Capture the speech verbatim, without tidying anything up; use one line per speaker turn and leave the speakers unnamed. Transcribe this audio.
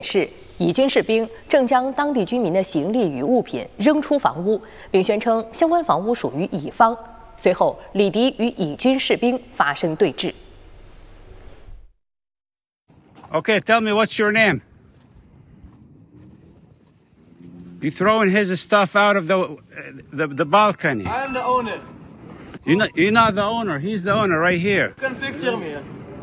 是乙军士兵正将当地居民的行李与物品扔出房屋，并宣称相关房屋属于乙方。随后，李迪与乙军士兵发生对峙。
Okay, tell me what's your name? You throwing his stuff out of the the, the balcony.
I'm the owner.
You're not, you're not the owner. He's the owner right here.
You can picture me.